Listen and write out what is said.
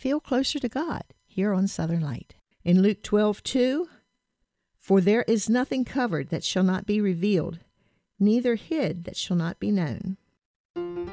feel closer to God here on Southern Light. In Luke 12:2, for there is nothing covered that shall not be revealed, neither hid that shall not be known.